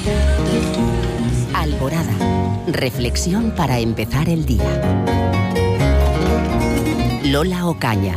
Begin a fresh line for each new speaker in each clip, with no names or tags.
Alborada. Reflexión para empezar el día. Lola Ocaña.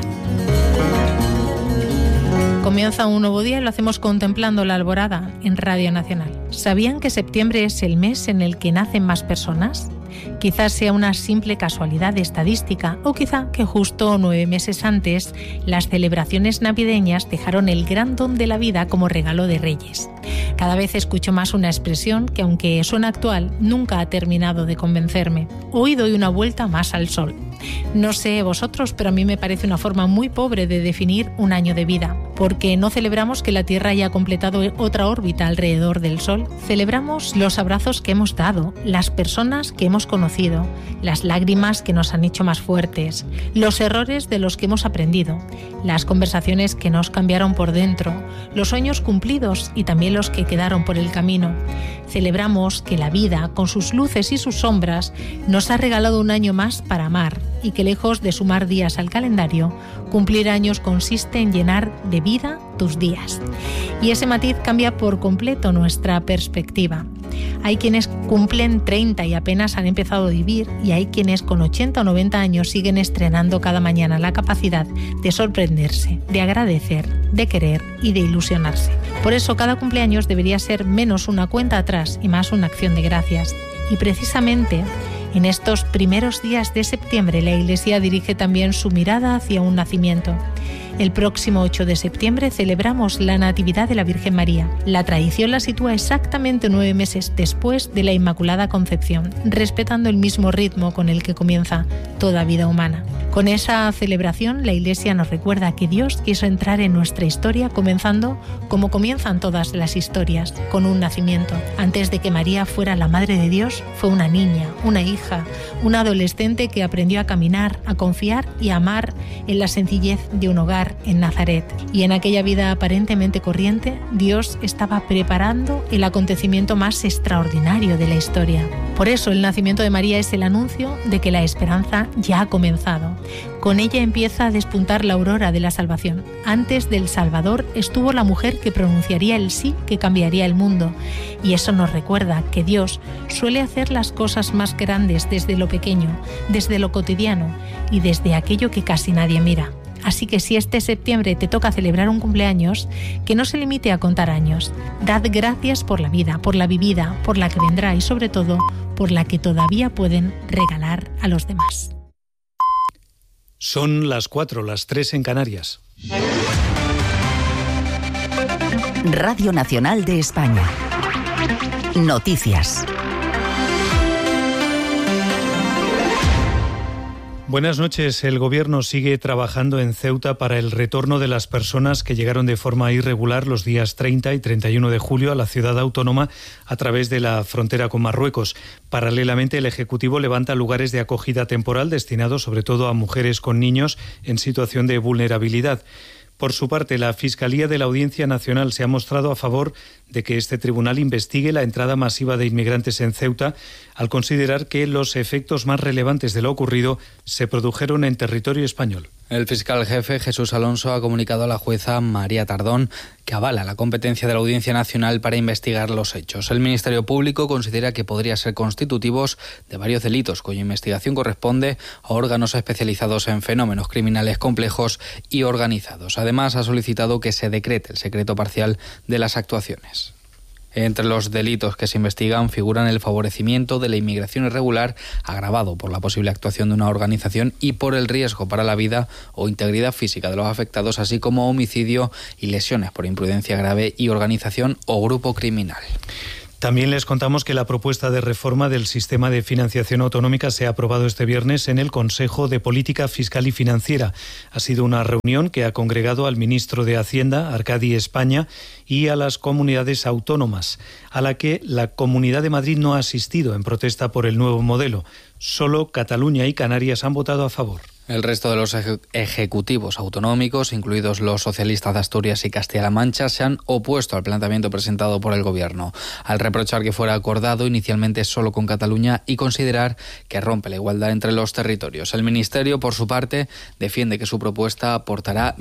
Comienza un nuevo día y lo hacemos contemplando la alborada en Radio Nacional. ¿Sabían que septiembre es el mes en el que nacen más personas? Quizás sea una simple casualidad estadística o quizá que justo 9 meses antes las celebraciones navideñas dejaron el gran don de la vida como regalo de Reyes. Cada vez escucho más una expresión que, aunque suena actual, nunca ha terminado de convencerme. Hoy doy una vuelta más al sol. No sé vosotros, pero a mí me parece una forma muy pobre de definir un año de vida, porque no celebramos que la Tierra haya completado otra órbita alrededor del Sol. Celebramos los abrazos que hemos dado, las personas que hemos conocido, las lágrimas que nos han hecho más fuertes, los errores de los que hemos aprendido, las conversaciones que nos cambiaron por dentro, los sueños cumplidos y también los que quedaron por el camino. Celebramos que la vida, con sus luces y sus sombras, nos ha regalado un año más para amar, y que lejos de sumar días al calendario, cumplir años consiste en llenar de vida tus días. Y ese matiz cambia por completo nuestra perspectiva. Hay quienes cumplen 30 y apenas han empezado a vivir, y hay quienes con 80 o 90 años siguen estrenando cada mañana la capacidad de sorprenderse, de agradecer, de querer y de ilusionarse. Por eso cada cumpleaños debería ser menos una cuenta atrás y más una acción de gracias. Y precisamente en estos primeros días de septiembre la Iglesia dirige también su mirada hacia un nacimiento. El próximo 8 de septiembre celebramos la Natividad de la Virgen María. La tradición la sitúa exactamente 9 meses después de la Inmaculada Concepción, respetando el mismo ritmo con el que comienza toda vida humana. Con esa celebración, la Iglesia nos recuerda que Dios quiso entrar en nuestra historia comenzando como comienzan todas las historias, con un nacimiento. Antes de que María fuera la Madre de Dios, fue una niña, una hija, una adolescente que aprendió a caminar, a confiar y a amar en la sencillez de un hogar en Nazaret. Y en aquella vida aparentemente corriente, Dios estaba preparando el acontecimiento más extraordinario de la historia. Por eso el nacimiento de María es el anuncio de que la esperanza ya ha comenzado. Con ella empieza a despuntar la aurora de la salvación. Antes del Salvador estuvo la mujer que pronunciaría el sí que cambiaría el mundo. Y eso nos recuerda que Dios suele hacer las cosas más grandes desde lo pequeño, desde lo cotidiano y desde aquello que casi nadie mira. Así que si este septiembre te toca celebrar un cumpleaños, que no se limite a contar años. Dad gracias por la vida, por la vivida, por la que vendrá y sobre todo por la que todavía pueden regalar a los demás.
Son las 4, las 3 en Canarias.
Radio Nacional de España. Noticias.
Buenas noches. El Gobierno sigue trabajando en Ceuta para el retorno de las personas que llegaron de forma irregular los días 30 y 31 de julio a la ciudad autónoma a través de la frontera con Marruecos. Paralelamente, el Ejecutivo levanta lugares de acogida temporal destinados sobre todo a mujeres con niños en situación de vulnerabilidad. Por su parte, la Fiscalía de la Audiencia Nacional se ha mostrado a favor de que este tribunal investigue la entrada masiva de inmigrantes en Ceuta, al considerar que los efectos más relevantes de lo ocurrido se produjeron en territorio español.
El fiscal jefe Jesús Alonso ha comunicado a la jueza María Tardón que avala la competencia de la Audiencia Nacional para investigar los hechos. El Ministerio Público considera que podría ser constitutivos de varios delitos cuya investigación corresponde a órganos especializados en fenómenos criminales complejos y organizados. Además, ha solicitado que se decrete el secreto parcial de las actuaciones. Entre los delitos que se investigan figuran el favorecimiento de la inmigración irregular agravado por la posible actuación de una organización y por el riesgo para la vida o integridad física de los afectados, así como homicidio y lesiones por imprudencia grave y organización o grupo criminal.
También les contamos que la propuesta de reforma del sistema de financiación autonómica se ha aprobado este viernes en el Consejo de Política Fiscal y Financiera. Ha sido una reunión que ha congregado al ministro de Hacienda, Arcadi España, y a las comunidades autónomas, a la que la Comunidad de Madrid no ha asistido en protesta por el nuevo modelo. Solo Cataluña y Canarias han votado a favor.
El resto de los ejecutivos autonómicos, incluidos los socialistas de Asturias y Castilla-La Mancha, se han opuesto al planteamiento presentado por el Gobierno, al reprochar que fuera acordado inicialmente solo con Cataluña y considerar que rompe la igualdad entre los territorios. El Ministerio, por su parte, defiende que su propuesta aportará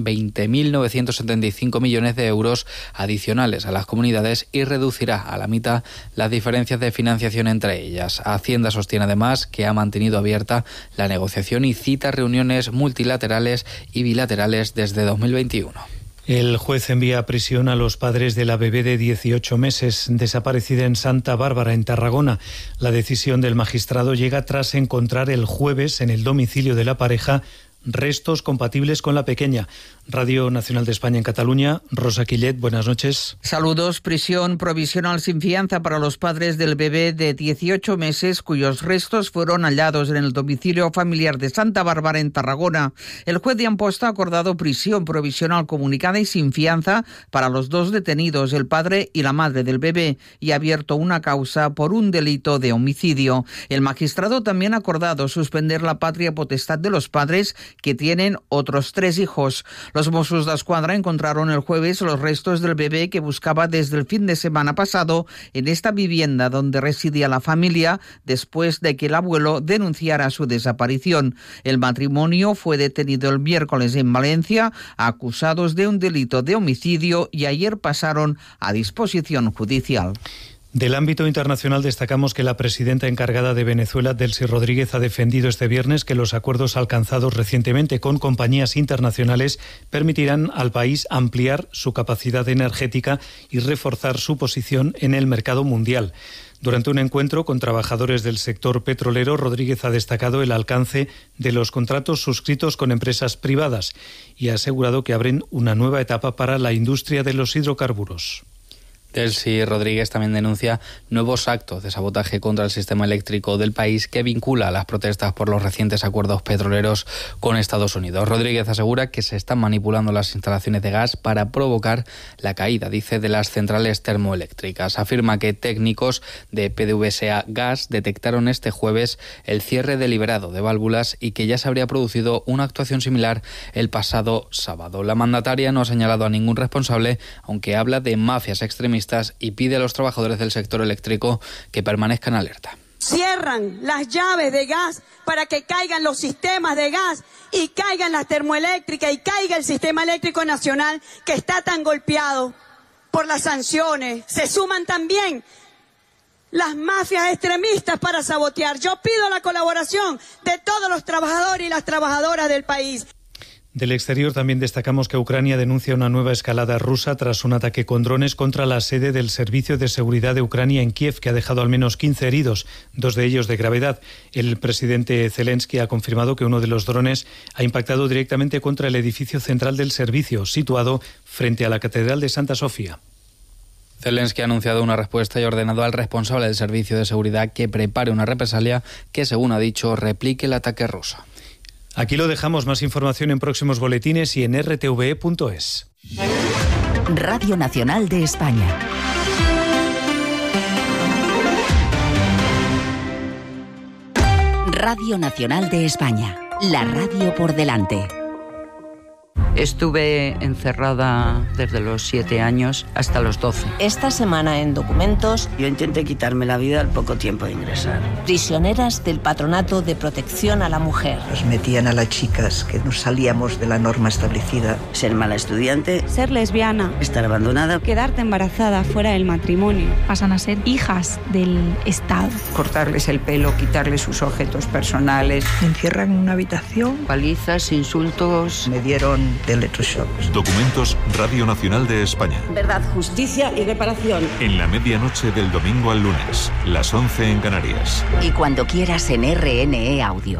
20.975 millones de euros adicionales a las comunidades y reducirá a la mitad las diferencias de financiación entre ellas. Hacienda sostiene además que ha mantenido abierta la negociación y cita reuniones multilaterales y bilaterales desde 2021.
El juez envía a prisión a los padres de la bebé de 18 meses desaparecida en Santa Bárbara, en Tarragona. La decisión del magistrado llega tras encontrar el jueves en el domicilio de la pareja restos compatibles con la pequeña. Radio Nacional de España en Cataluña, Rosa Quillet, buenas noches.
Saludos. Prisión provisional sin fianza para los padres del bebé de 18 meses cuyos restos fueron hallados en el domicilio familiar de Santa Bárbara en Tarragona. El juez de Amposta ha acordado prisión provisional comunicada y sin fianza para los dos detenidos, el padre y la madre del bebé, y ha abierto una causa por un delito de homicidio. El magistrado también ha acordado suspender la patria potestad de los padres que tienen otros 3 hijos. Los Mossos d'Esquadra encontraron el jueves los restos del bebé que buscaba desde el fin de semana pasado en esta vivienda donde residía la familia después de que el abuelo denunciara su desaparición. El matrimonio fue detenido el miércoles en Valencia, acusados de un delito de homicidio, y ayer pasaron a disposición judicial.
Del ámbito internacional destacamos que la presidenta encargada de Venezuela, Delcy Rodríguez, ha defendido este viernes que los acuerdos alcanzados recientemente con compañías internacionales permitirán al país ampliar su capacidad energética y reforzar su posición en el mercado mundial. Durante un encuentro con trabajadores del sector petrolero, Rodríguez ha destacado el alcance de los contratos suscritos con empresas privadas y ha asegurado que abren una nueva etapa para la industria de los hidrocarburos.
Delcy Rodríguez también denuncia nuevos actos de sabotaje contra el sistema eléctrico del país que vincula a las protestas por los recientes acuerdos petroleros con Estados Unidos. Rodríguez asegura que se están manipulando las instalaciones de gas para provocar la caída, dice, de las centrales termoeléctricas. Afirma que técnicos de PDVSA Gas detectaron este jueves el cierre deliberado de válvulas y que ya se habría producido una actuación similar el pasado sábado. La mandataria no ha señalado a ningún responsable, aunque habla de mafias extremistas y pide a los trabajadores del sector eléctrico que permanezcan alerta.
Cierran las llaves de gas para que caigan los sistemas de gas y caigan las termoeléctricas y caiga el sistema eléctrico nacional que está tan golpeado por las sanciones. Se suman también las mafias extremistas para sabotear. Yo pido la colaboración de todos los trabajadores y las trabajadoras del país.
Del exterior también destacamos que Ucrania denuncia una nueva escalada rusa tras un ataque con drones contra la sede del Servicio de Seguridad de Ucrania en Kiev, que ha dejado al menos 15 heridos, 2 de ellos de gravedad. El presidente Zelensky ha confirmado que uno de los drones ha impactado directamente contra el edificio central del servicio, situado frente a la Catedral de Santa Sofía.
Zelensky ha anunciado una respuesta y ha ordenado al responsable del Servicio de Seguridad que prepare una represalia que, según ha dicho, replique el ataque ruso.
Aquí lo dejamos. Más información en próximos boletines y en rtve.es.
Radio Nacional de España. Radio Nacional de España. La radio por delante.
Estuve encerrada desde los 7 años hasta los 12.
Esta semana en Documentos...
Yo intenté quitarme la vida al poco tiempo de ingresar.
Prisioneras del Patronato de Protección a la Mujer.
Nos metían a las chicas que nos salíamos de la norma establecida.
Ser mala estudiante.
Ser lesbiana.
Estar abandonada.
Quedarte embarazada fuera del matrimonio.
Pasan a ser hijas del Estado.
Cortarles el pelo, quitarles sus objetos personales.
Me encierran en una habitación.
Palizas, insultos.
Me dieron de electroshocks.
Documentos, Radio Nacional de España.
Verdad, justicia y reparación.
En la medianoche del domingo al lunes, las 11 en Canarias.
Y cuando quieras en RNE Audio.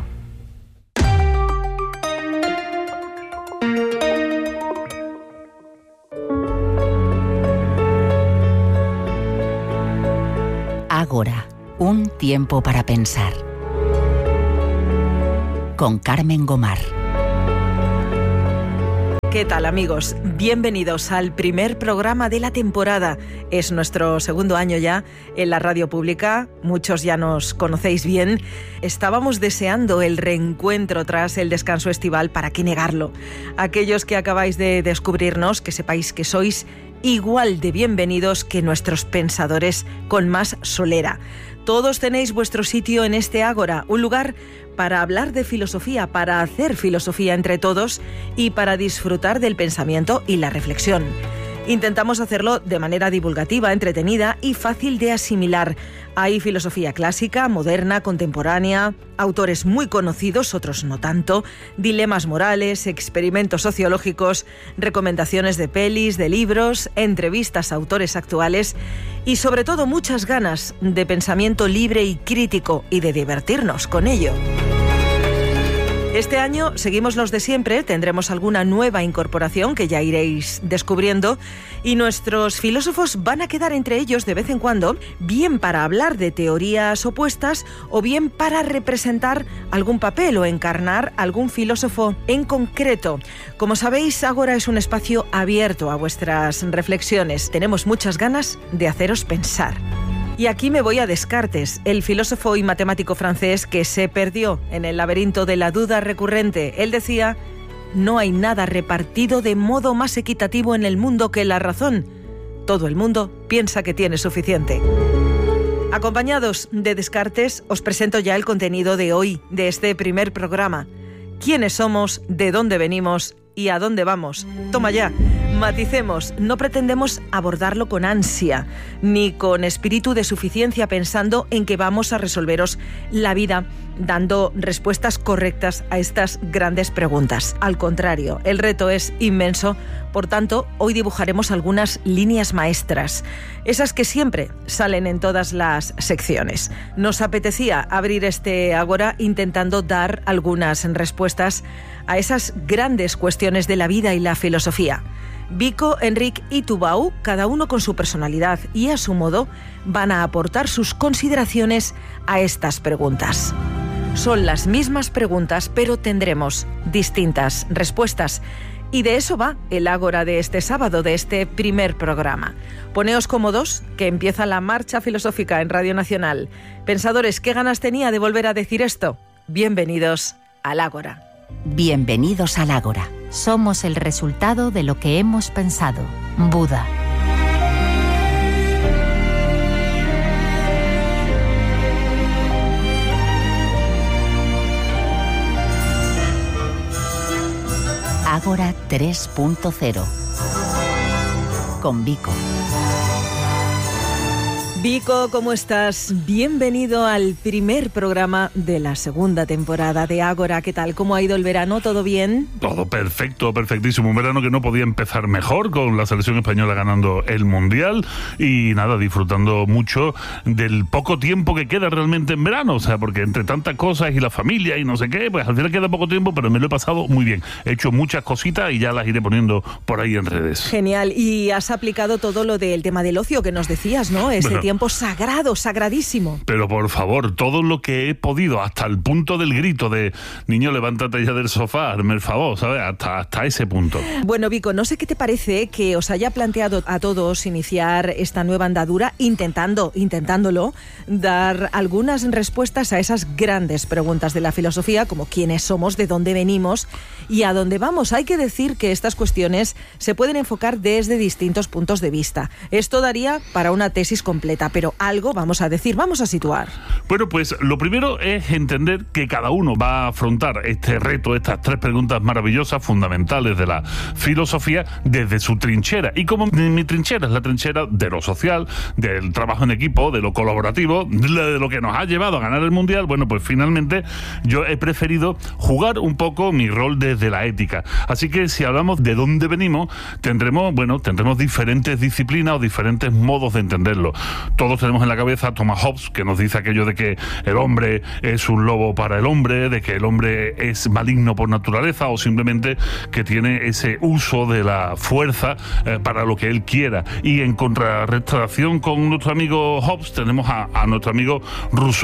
Ágora, un tiempo para pensar. Con Carmen Gomar.
¿Qué tal, amigos? Bienvenidos al primer programa de la temporada. Es nuestro segundo año ya en la radio pública. Muchos ya nos conocéis bien. Estábamos deseando el reencuentro tras el descanso estival, ¿para qué negarlo? Aquellos que acabáis de descubrirnos, que sepáis que sois igual de bienvenidos que nuestros pensadores con más solera. Todos tenéis vuestro sitio en este Ágora, un lugar para hablar de filosofía, para hacer filosofía entre todos y para disfrutar del pensamiento y la reflexión. Intentamos hacerlo de manera divulgativa, entretenida y fácil de asimilar. Hay filosofía clásica, moderna, contemporánea, autores muy conocidos, otros no tanto, dilemas morales, experimentos sociológicos, recomendaciones de pelis, de libros, entrevistas a autores actuales y sobre todo muchas ganas de pensamiento libre y crítico y de divertirnos con ello. Este año seguimos los de siempre, tendremos alguna nueva incorporación que ya iréis descubriendo y nuestros filósofos van a quedar entre ellos de vez en cuando, bien para hablar de teorías opuestas o bien para representar algún papel o encarnar algún filósofo en concreto. Como sabéis, Ágora es un espacio abierto a vuestras reflexiones. Tenemos muchas ganas de haceros pensar. Y aquí me voy a Descartes, el filósofo y matemático francés que se perdió en el laberinto de la duda recurrente. Él decía: no hay nada repartido de modo más equitativo en el mundo que la razón. Todo el mundo piensa que tiene suficiente. Acompañados de Descartes, os presento ya el contenido de hoy, de este primer programa. ¿Quiénes somos? ¿De dónde venimos? ¿Y a dónde vamos? Toma ya, maticemos, no pretendemos abordarlo con ansia, ni con espíritu de suficiencia pensando en que vamos a resolveros la vida dando respuestas correctas a estas grandes preguntas. Al contrario, el reto es inmenso, por tanto, hoy dibujaremos algunas líneas maestras, esas que siempre salen en todas las secciones. Nos apetecía abrir este Ágora intentando dar algunas respuestas a esas grandes cuestiones de la vida y la filosofía. Vico, Enric y Tubau, cada uno con su personalidad y a su modo, van a aportar sus consideraciones a estas preguntas. Son las mismas preguntas, pero tendremos distintas respuestas. Y de eso va el Ágora de este sábado, de este primer programa. Poneos cómodos, que empieza la marcha filosófica en Radio Nacional. Pensadores, ¿qué ganas tenía de volver a decir esto? Bienvenidos al Ágora.
Bienvenidos al Ágora.
Somos el resultado de lo que hemos pensado. Buda.
Ágora 3.0 con Vico.
Vico, ¿cómo estás? Bienvenido al primer programa de la segunda temporada de Ágora. ¿Qué tal? ¿Cómo ha ido el verano? ¿Todo bien?
Todo perfecto, perfectísimo. Un verano que no podía empezar mejor, con la selección española ganando el Mundial y nada, disfrutando mucho del poco tiempo que queda realmente en verano. O sea, porque entre tantas cosas y la familia y no sé qué, pues al final queda poco tiempo, pero me lo he pasado muy bien. He hecho muchas cositas y ya las iré poniendo por ahí en redes.
Genial. Y has aplicado todo lo del tema del ocio que nos decías, ¿no? Ese tiempo sagrado, sagradísimo.
Pero por favor, todo lo que he podido, hasta el punto del grito de niño, levántate ya del sofá, hazme el favor, ¿sabes? Hasta ese punto.
Bueno, Vico, no sé qué te parece que os haya planteado a todos iniciar esta nueva andadura intentándolo, dar algunas respuestas a esas grandes preguntas de la filosofía, como quiénes somos, de dónde venimos y a dónde vamos. Hay que decir que estas cuestiones se pueden enfocar desde distintos puntos de vista. Esto daría para una tesis completa, pero algo vamos a decir, vamos a situar.
Bueno, pues lo primero es entender que cada uno va a afrontar este reto, estas tres preguntas maravillosas, fundamentales de la filosofía, desde su trinchera. Y como mi trinchera es la trinchera de lo social, del trabajo en equipo, de lo colaborativo, de lo que nos ha llevado a ganar el Mundial, bueno, pues finalmente yo he preferido jugar un poco mi rol desde la ética. Así que si hablamos de dónde venimos, tendremos diferentes disciplinas o diferentes modos de entenderlo. Todos tenemos en la cabeza a Thomas Hobbes, que nos dice aquello de que el hombre es un lobo para el hombre, de que el hombre es maligno por naturaleza o simplemente que tiene ese uso de la fuerza para lo que él quiera. Y en contrarrestación con nuestro amigo Hobbes tenemos a nuestro amigo Rousseau,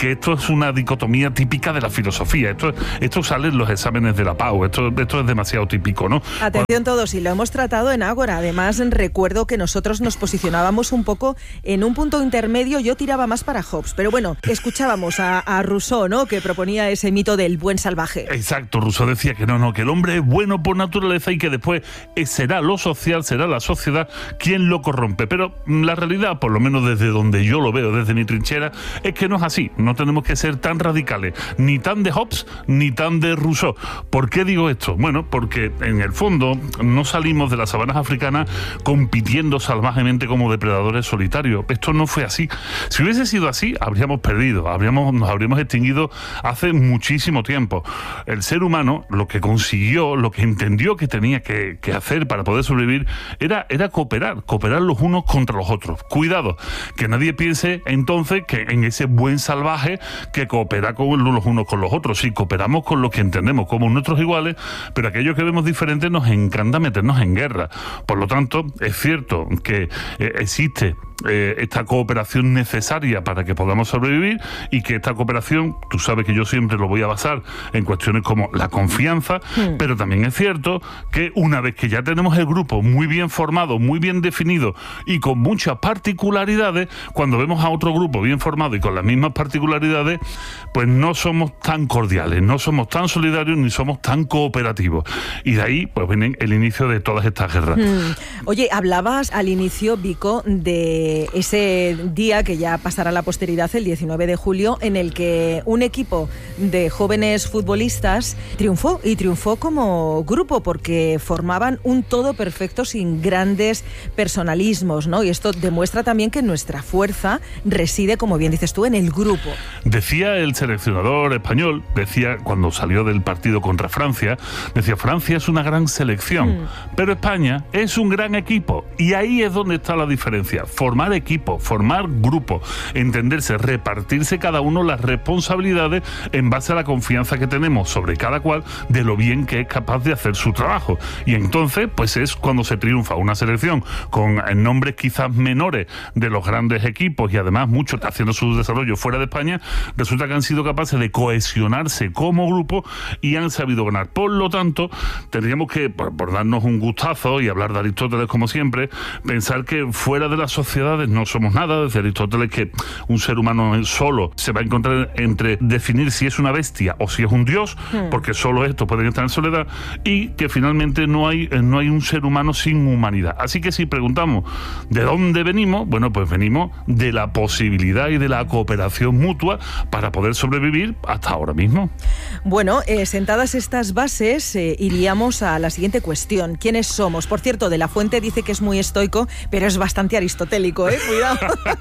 porque esto es una dicotomía típica de la filosofía. Esto sale en los exámenes de la PAU. Esto es demasiado típico, ¿no?
Atención todos, y lo hemos tratado en Ágora. Además, recuerdo que nosotros nos posicionábamos un poco en un punto intermedio. Yo tiraba más para Hobbes, pero bueno, escuchábamos a Rousseau, ¿no?, que proponía ese mito del buen salvaje.
Exacto, Rousseau decía que no, que el hombre es bueno por naturaleza y que después será lo social, será la sociedad quien lo corrompe. Pero la realidad, por lo menos desde donde yo lo veo, desde mi trinchera, es que no es así. No tenemos que ser tan radicales, ni tan de Hobbes, ni tan de Rousseau. ¿Por qué digo esto? Bueno, porque en el fondo no salimos de las sabanas africanas compitiendo salvajemente como depredadores solitarios. Esto no fue así. Si hubiese sido así, habríamos perdido, nos habríamos extinguido hace muchísimo tiempo. El ser humano lo que consiguió, lo que entendió que tenía que hacer para poder sobrevivir era cooperar los unos contra los otros. Cuidado, que nadie piense entonces que en ese buen salvaje que coopera con los unos con los otros. Sí, cooperamos con lo que entendemos como nuestros iguales, pero aquello que vemos diferente nos encanta meternos en guerra. Por lo tanto, es cierto que existe esta cooperación necesaria para que podamos sobrevivir, y que esta cooperación, tú sabes que yo siempre lo voy a basar en cuestiones como la confianza, pero también es cierto que una vez que ya tenemos el grupo muy bien formado, muy bien definido y con muchas particularidades, cuando vemos a otro grupo bien formado y con las mismas particularidades, pues no somos tan cordiales, no somos tan solidarios ni somos tan cooperativos. Y de ahí pues viene el inicio de todas estas guerras.
Oye, hablabas al inicio, Vico, de ese día que ya pasará a la posteridad, el 19 de julio, en el que un equipo de jóvenes futbolistas triunfó como grupo, porque formaban un todo perfecto sin grandes personalismos, ¿no? Y esto demuestra también que nuestra fuerza reside, como bien dices tú, en el grupo.
Decía el seleccionador español, cuando salió del partido contra Francia, decía: Francia es una gran selección, pero España es un gran equipo. Y ahí es donde está la diferencia. Formar equipo, formar grupo, entenderse, repartirse cada uno las responsabilidades en base a la confianza que tenemos sobre cada cual de lo bien que es capaz de hacer su trabajo. Y entonces, pues es cuando se triunfa. Una selección con nombres quizás menores de los grandes equipos y además muchos haciendo su desarrollo fuera de España, resulta que han sido capaces de cohesionarse como grupo y han sabido ganar. Por lo tanto, tendríamos que, por darnos un gustazo y hablar de Aristóteles como siempre, pensar que fuera de las sociedades no somos nada. Desde Aristóteles que un ser humano solo se va a encontrar entre definir si es una bestia o si es un dios, porque solo estos pueden estar en soledad, y que finalmente no hay un ser humano sin humanidad. Así que si preguntamos ¿de dónde venimos? Bueno, pues venimos de la posibilidad y de la cooperación mutua para poder sobrevivir hasta ahora mismo.
Bueno, sentadas estas bases, iríamos a la siguiente cuestión. ¿Quiénes somos? Por cierto, De la Fuente dice que es muy estoico, pero es bastante aristotélico, cuidado.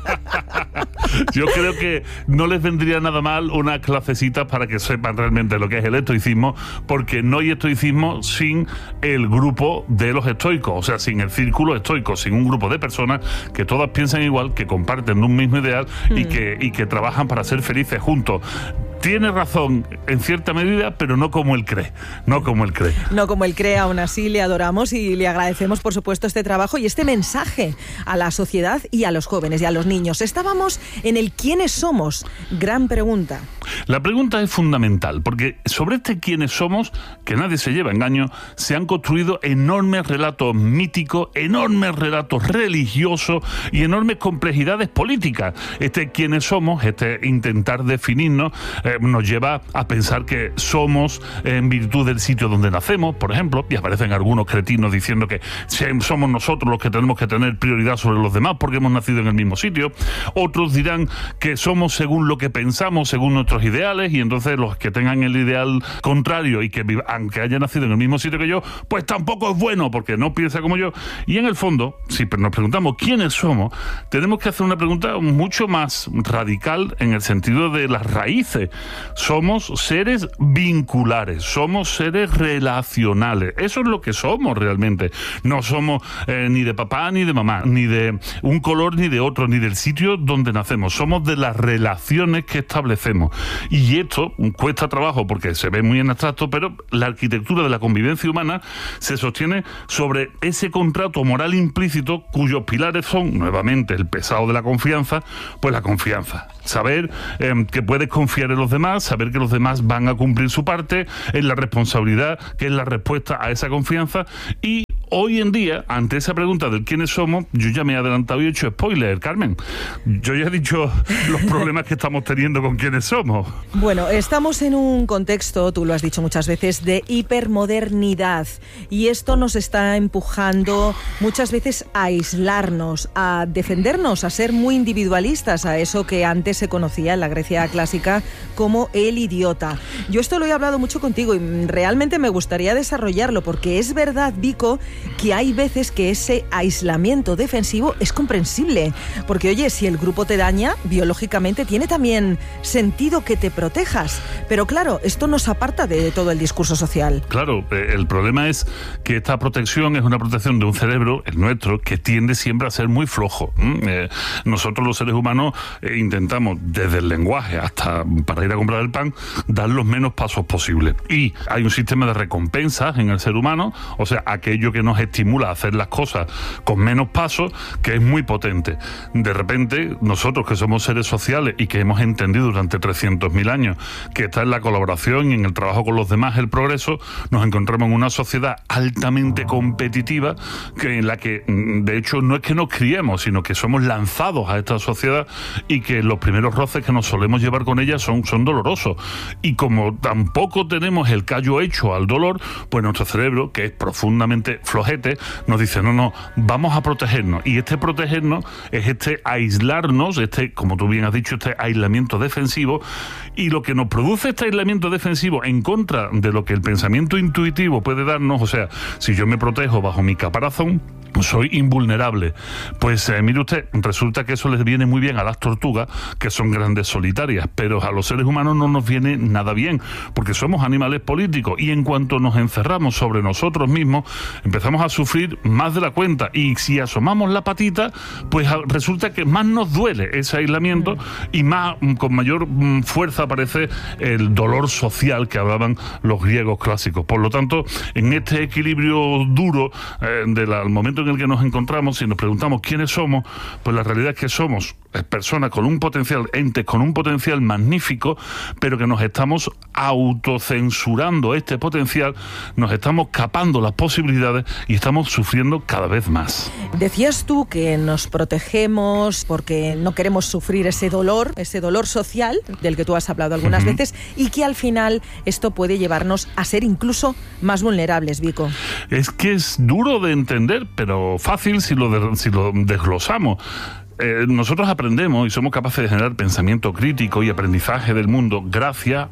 Yo creo que no les vendría nada mal unas clasecitas para que sepan realmente lo que es el estoicismo, porque no hay estoicismo sin el grupo de los estoicos, o sea, sin el círculo estoico, sin un grupo de personas que todas piensan igual, que comparten un mismo ideal y que trabajan para ser felices juntos. Tiene razón en cierta medida, pero no como él cree. No como él cree,
aún así le adoramos y le agradecemos, por supuesto, este trabajo y este mensaje a la sociedad y a los jóvenes y a los niños. Estábamos en el ¿quiénes somos? Gran pregunta.
La pregunta es fundamental, porque sobre este quiénes somos, que nadie se lleva engaño, se han construido enormes relatos míticos, enormes relatos religiosos y enormes complejidades políticas. Este quiénes somos, este intentar definirnos, nos lleva a pensar que somos en virtud del sitio donde nacemos, por ejemplo, y aparecen algunos cretinos diciendo que somos nosotros los que tenemos que tener prioridad sobre los demás porque hemos nacido en el mismo sitio. Otros dirán que somos según lo que pensamos, según nuestros ideales, y entonces los que tengan el ideal contrario y que aunque haya nacido en el mismo sitio que yo, pues tampoco es bueno porque no piensa como yo. Y en el fondo, si nos preguntamos quiénes somos, tenemos que hacer una pregunta mucho más radical en el sentido de las raíces. Somos seres vinculares, somos seres relacionales. Eso es lo que somos realmente. No somos ni de papá ni de mamá, ni de un color ni de otro, ni del sitio donde nacemos. Somos de las relaciones que establecemos. Y esto cuesta trabajo porque se ve muy en abstracto, pero la arquitectura de la convivencia humana se sostiene sobre ese contrato moral implícito cuyos pilares son, nuevamente, el pesado de la confianza, pues la confianza. Saber que puedes confiar en los demás, saber que los demás van a cumplir su parte, en la responsabilidad que es la respuesta a esa confianza. Y hoy en día, ante esa pregunta del quiénes somos, yo ya me he adelantado y he hecho spoiler, Carmen. Yo ya he dicho los problemas que estamos teniendo con quiénes somos.
Bueno, estamos en un contexto, tú lo has dicho muchas veces, de hipermodernidad, y esto nos está empujando muchas veces a aislarnos, a defendernos, a ser muy individualistas, a eso que antes se conocía en la Grecia clásica como el idiota. Yo esto lo he hablado mucho contigo y realmente me gustaría desarrollarlo, porque es verdad, Vico, que hay veces que ese aislamiento defensivo es comprensible, porque oye, si el grupo te daña, biológicamente tiene también sentido que te protejas, pero claro, esto nos aparta de todo el discurso social.
Claro, el problema es que esta protección es una protección de un cerebro, el nuestro, que tiende siempre a ser muy flojo. Nosotros los seres humanos intentamos, desde el lenguaje hasta para ir a comprar el pan, dar los menos pasos posibles, y hay un sistema de recompensas en el ser humano, o sea, aquello que nos estimula a hacer las cosas con menos pasos, que es muy potente. De repente, nosotros que somos seres sociales y que hemos entendido durante 300.000 años que está en la colaboración y en el trabajo con los demás el progreso, nos encontramos en una sociedad altamente competitiva, en la que de hecho no es que nos criemos, sino que somos lanzados a esta sociedad, y que los primeros roces que nos solemos llevar con ella son dolorosos. Y como tampoco tenemos el callo hecho al dolor, pues nuestro cerebro, que es profundamente flojete, nos dice, no, vamos a protegernos. Y este protegernos es este aislarnos, como tú bien has dicho, este aislamiento defensivo. Y lo que nos produce este aislamiento defensivo en contra de lo que el pensamiento intuitivo puede darnos, o sea, si yo me protejo bajo mi caparazón, soy invulnerable. Pues mire usted, resulta que eso les viene muy bien a las tortugas, que son grandes solitarias, pero a los seres humanos no nos viene nada bien, porque somos animales políticos, y en cuanto nos encerramos sobre nosotros mismos, empezamos a sufrir más de la cuenta, y si asomamos la patita, pues resulta que más nos duele ese aislamiento, y más, con mayor fuerza aparece el dolor social que hablaban los griegos clásicos. Por lo tanto, en este equilibrio duro del momento en el que nos encontramos, si nos preguntamos quiénes somos, pues la realidad es que somos personas con un potencial, entes con un potencial magnífico, pero que nos estamos autocensurando este potencial, nos estamos capando las posibilidades y estamos sufriendo cada vez más.
Decías tú que nos protegemos porque no queremos sufrir ese dolor social del que tú has hablado algunas veces, y que al final esto puede llevarnos a ser incluso más vulnerables, Vico.
Es que es duro de entender, pero fácil si lo desglosamos. Nosotros aprendemos y somos capaces de generar pensamiento crítico y aprendizaje del mundo gracias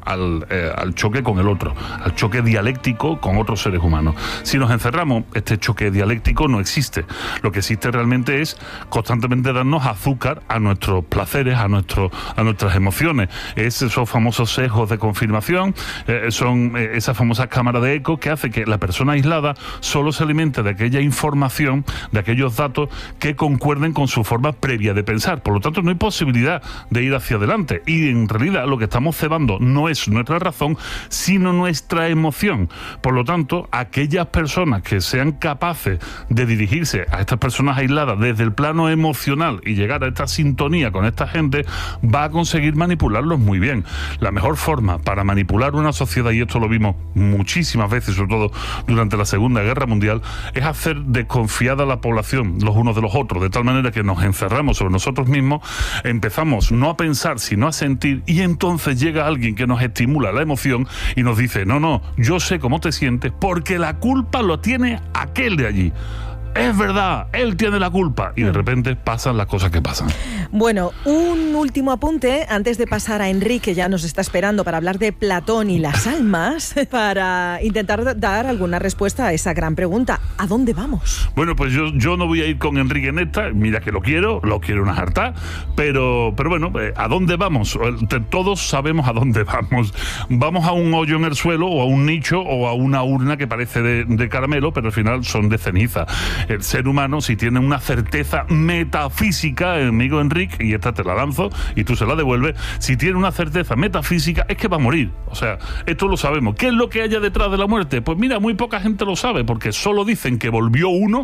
al choque con el otro, al choque dialéctico con otros seres humanos. Si nos encerramos, este choque dialéctico no existe. Lo que existe realmente es constantemente darnos azúcar a nuestros placeres, a nuestras emociones. Esos famosos sesgos de confirmación, son esas famosas cámaras de eco que hace que la persona aislada solo se alimente de aquella información, de aquellos datos que concuerden con su forma previa de pensar. Por lo tanto, no hay posibilidad de ir hacia adelante, y en realidad lo que estamos cebando no es nuestra razón, sino nuestra emoción. Por lo tanto, aquellas personas que sean capaces de dirigirse a estas personas aisladas desde el plano emocional y llegar a esta sintonía con esta gente, va a conseguir manipularlos muy bien. La mejor forma para manipular una sociedad, y esto lo vimos muchísimas veces, sobre todo durante la Segunda Guerra Mundial, es hacer desconfiada a la población los unos de los otros, de tal manera que nos encerramos sobre nosotros mismos, empezamos no a pensar sino a sentir, y entonces llega alguien que nos estimula la emoción y nos dice, no, yo sé cómo te sientes porque la culpa lo tiene aquel de allí. Es verdad, él tiene la culpa, y de repente pasan las cosas que pasan.
Bueno, un último apunte antes de pasar a Enrique, ya nos está esperando para hablar de Platón y las almas, para intentar dar alguna respuesta a esa gran pregunta: ¿a dónde vamos?
Bueno, pues yo no voy a ir con Enrique en esta, mira que lo quiero una jarta, pero bueno, ¿a dónde vamos? Todos sabemos a dónde vamos. Vamos a un hoyo en el suelo, o a un nicho, o a una urna que parece de caramelo, pero al final son de ceniza. el ser humano, si tiene una certeza metafísica, amigo Enrique, y esta te la lanzo y tú se la devuelves, si tiene una certeza metafísica es que va a morir. O sea, esto lo sabemos. ¿Qué es lo que haya detrás de la muerte? Pues mira, muy poca gente lo sabe, porque solo dicen que volvió uno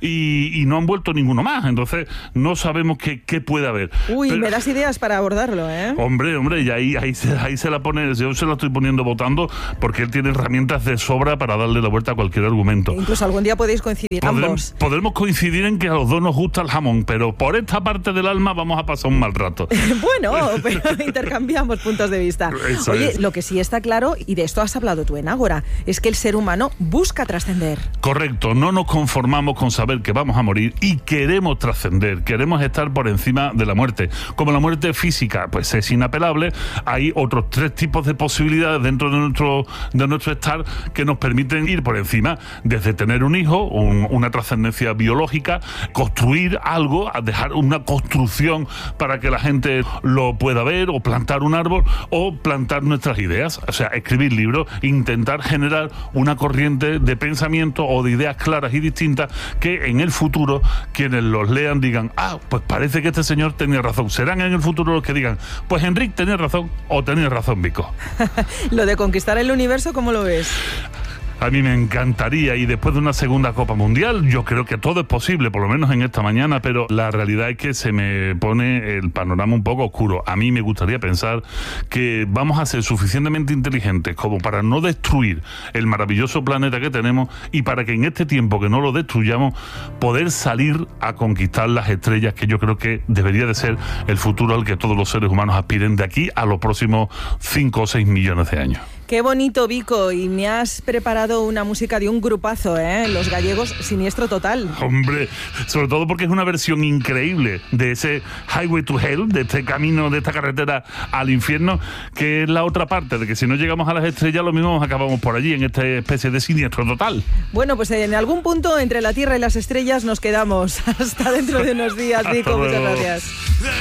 y no han vuelto ninguno más. Entonces no sabemos qué puede haber.
Uy, pero me das ideas para abordarlo, ¿eh?
Hombre, y ahí se la pone, yo se la estoy poniendo votando, porque él tiene herramientas de sobra para darle la vuelta a cualquier argumento.
Incluso algún día podéis coincidir ambos.
Podremos coincidir en que a los dos nos gusta el jamón, pero por esta parte del alma vamos a pasar un mal rato.
Bueno, pero intercambiamos puntos de vista. Oye, lo que sí está claro, y de esto has hablado tú en Ágora, es que el ser humano busca trascender.
Correcto, no nos conformamos con saber que vamos a morir y queremos trascender, queremos estar por encima de la muerte. Como la muerte física pues es inapelable, hay otros 3 tipos de posibilidades dentro de nuestro estar que nos permiten ir por encima, desde tener un hijo, una trascendencia biológica, construir algo, dejar una construcción para que la gente lo pueda ver, o plantar un árbol, o plantar nuestras ideas, o sea, escribir libros, intentar generar una corriente de pensamiento o de ideas claras y distintas que en el futuro quienes los lean digan, pues parece que este señor tenía razón. Serán en el futuro los que digan, pues Enrique tenía razón o tenía razón Vico.
Lo de conquistar el universo, ¿cómo lo ves?
A mí me encantaría, y después de una segunda Copa Mundial, yo creo que todo es posible, por lo menos en esta mañana, pero la realidad es que se me pone el panorama un poco oscuro. A mí me gustaría pensar que vamos a ser suficientemente inteligentes como para no destruir el maravilloso planeta que tenemos, y para que en este tiempo que no lo destruyamos, poder salir a conquistar las estrellas, que yo creo que debería de ser el futuro al que todos los seres humanos aspiren de aquí a los próximos 5 o 6 millones de años.
Qué bonito, Vico, y me has preparado una música de un grupazo, Los Gallegos, Siniestro Total.
Hombre, sobre todo porque es una versión increíble de ese Highway to Hell, de este camino, de esta carretera al infierno, que es la otra parte, de que si no llegamos a las estrellas, lo mismo acabamos por allí, en esta especie de siniestro total.
Bueno, pues en algún punto entre la Tierra y las estrellas nos quedamos. Hasta dentro de unos días, Vico, muchas gracias.